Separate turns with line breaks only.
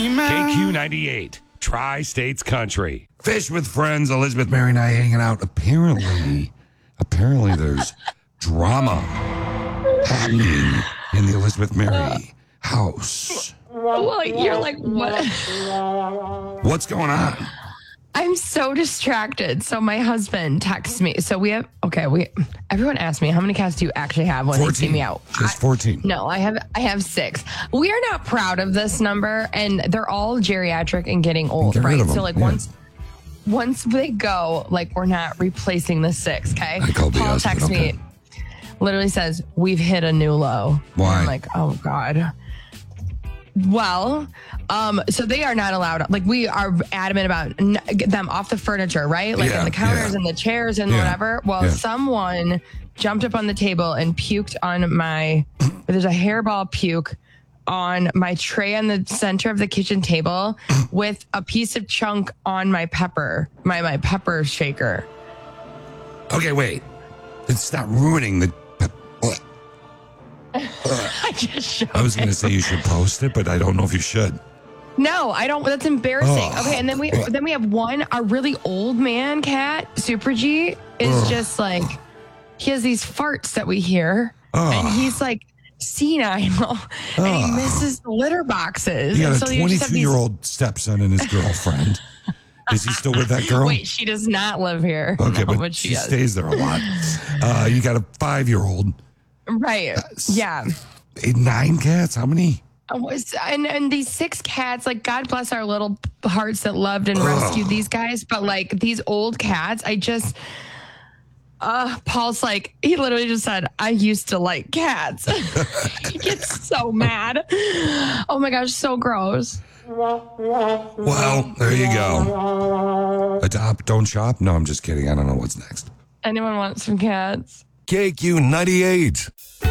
KQ98, Tri-States Country.
Fish with friends, Elizabeth, Mary, and I hanging out. Apparently there's drama happening in the Elizabeth Mary house.
Well, you're like, what?
What's going on?
I'm so distracted. So my husband texts me. So everyone asks me, how many cats do you actually have when
14.
they see me out?
Just 14.
No, I have 6. We are not proud of this number, and they're all geriatric and getting old,
Get rid
right?
of them,
So like
yeah.
once they go, like we're not replacing the 6, okay?
I called
Paul
BS,
texts
but okay.
me, literally says, we've hit a new low.
Why?
I'm like, oh God. Well, so they are not allowed. Like, we are adamant about them off the furniture, right? Like,
Yeah,
in the counters
yeah.
and the chairs and
Yeah,
whatever. Well,
yeah.
someone jumped up on the table and puked on there's a hairball puke on my tray in the center of the kitchen table with a piece of chunk on my pepper shaker.
Okay, wait. It's not ruining the...
I just showed
I was going to say you should post it, but I don't know if you should.
No, I don't. That's embarrassing.
Oh.
Okay, and then we have a really old man cat, Super G, is just like, he has these farts that we hear, and he's like senile, and he misses the litter boxes.
He got
and
a
so you just have
22-year-old stepson and his girlfriend. Is he still with that girl?
Wait, she does not live here.
Okay,
No,
but she
does.
stays there a lot. You got a 5-year-old.
Right. Yeah.
9 cats? How many?
And these 6 cats, like, God bless our little hearts that loved and rescued these guys. But like these old cats, Paul's like, he literally just said, I used to like cats. He gets so mad. Oh my gosh, so gross.
Well, there you go. Adopt, don't shop? No, I'm just kidding. I don't know what's next.
Anyone want some cats?
KQ98.